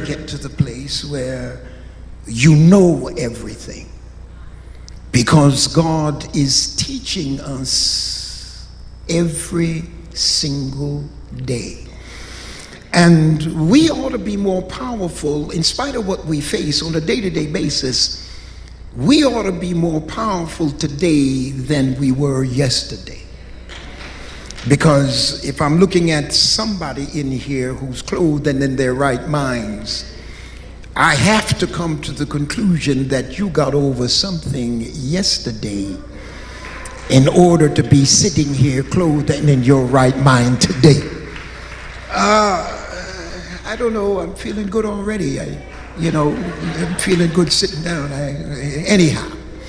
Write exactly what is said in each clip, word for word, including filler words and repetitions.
get to the place where you know everything, because God is teaching us every single day. And we ought to be more powerful in spite of what we face on a day-to-day basis. We ought to be more powerful today than we were yesterday. Because if I'm looking at somebody in here who's clothed and in their right minds, I have to come to the conclusion that you got over something yesterday in order to be sitting here clothed and in your right mind today. Uh, I don't know, I'm feeling good already. I, you know, I'm feeling good sitting down. I, anyhow.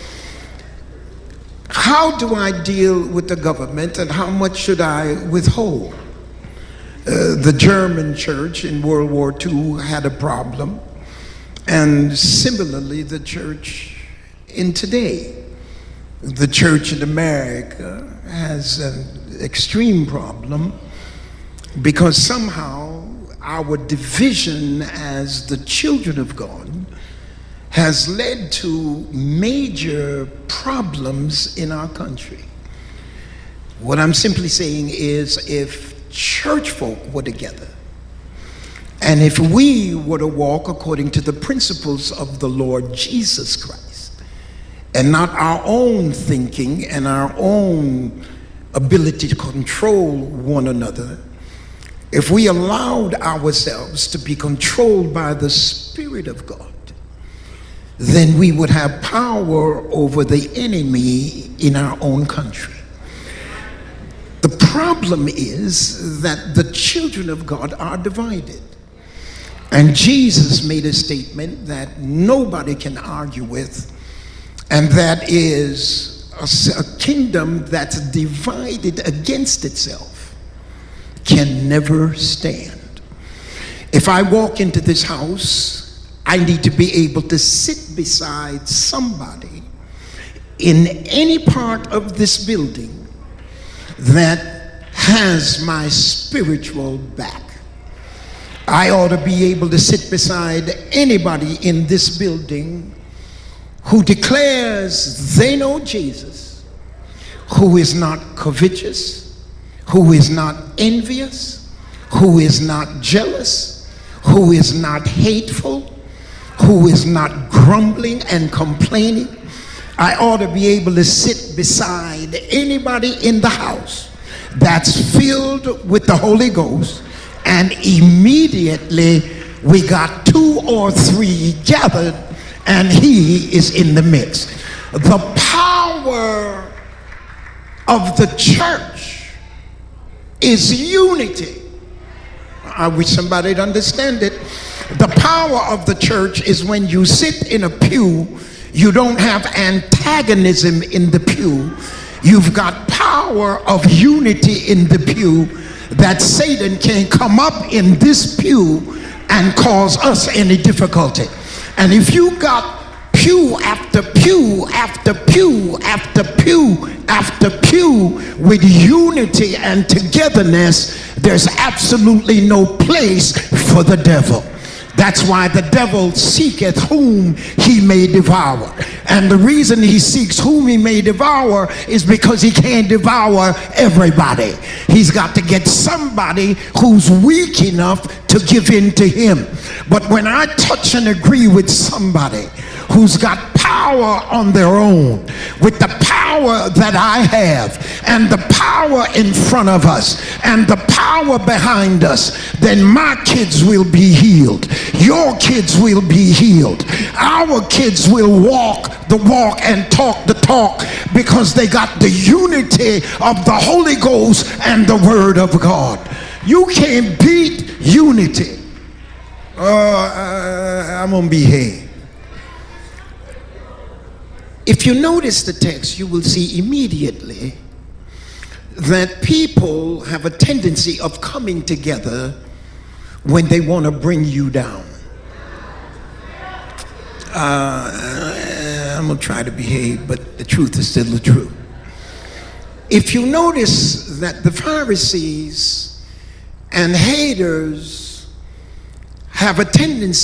How do I deal with the government, and how much should I withhold? Uh, the German church in World War Two had a problem, and similarly the church in today. The church in America has an extreme problem because somehow our division as the children of God has led to major problems in our country. What I'm simply saying is, if church folk were together, and if we were to walk according to the principles of the Lord Jesus Christ, and not our own thinking and our own ability to control one another, if we allowed ourselves to be controlled by the Spirit of God, then we would have power over the enemy in our own country. The problem is that the children of God are divided. And Jesus made a statement that nobody can argue with, and that is a, a kingdom that's divided against itself can never stand. If I walk into this house, I need to be able to sit beside somebody in any part of this building that has my spiritual back. I ought to be able to sit beside anybody in this building who declares they know Jesus, who is not covetous, who is not envious, who is not jealous, who is not hateful, who is not grumbling and complaining. I ought to be able to sit beside anybody in the house that's filled with the Holy Ghost, and immediately we got two or three gathered and he is in the midst. The power of the church is unity. I wish somebody would understand it. The power of the church is when you sit in a pew, you don't have antagonism in the pew. You've got power of unity in the pew, that Satan can't come up in this pew and cause us any difficulty. And if you got pew after pew after pew after pew after pew with unity and togetherness, there's absolutely no place for the devil. That's why the devil seeketh whom he may devour. And the reason he seeks whom he may devour is because he can't devour everybody. He's got to get somebody who's weak enough to give in to him. But when I touch and agree with somebody who's got power on their own, with the power that I have, and the power in front of us, and the power behind us, then my kids will be healed. Your kids will be healed. Our kids will walk the walk and talk the talk, because they got the unity of the Holy Ghost and the Word of God. You can't beat unity. Uh, uh, I'm gonna behave. If you notice the text, you will see immediately that people have a tendency of coming together when they want to bring you down. Uh, I'm going to try to behave, but the truth is still the truth. If you notice that the Pharisees and haters have a tendency